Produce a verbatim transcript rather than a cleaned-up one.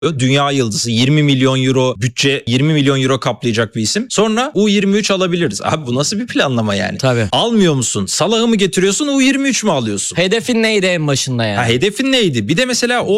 Dünya yıldızı, yirmi milyon euro bütçe, yirmi milyon euro kaplayacak bir isim. Sonra U yirmi üç alabiliriz. Abi bu nasıl bir planlama yani? Tabii. Almıyor musun? Salah'ı mı getiriyorsun, U yirmi üç mü alıyorsun? Hedefin neydi en başında yani? Ha, hedefin neydi? Bir de mesela o